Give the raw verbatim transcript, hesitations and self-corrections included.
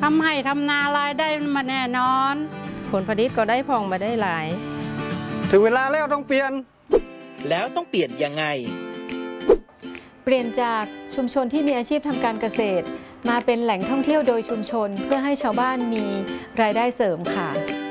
ำให้ทำนารายได้มาแน่นอนผลผลิตก็ได้พองมาได้หลายถึงเวลาแล้วต้องเปลี่ยนแล้วต้องเปลี่ยนยังไงเปลี่ยนจากชุมชนที่มีอาชีพทำการเกษตรมาเป็นแหล่งท่องเที่ยวโดยชุมชนเพื่อให้ชาวบ้านมีรายได้เสริมค่ะ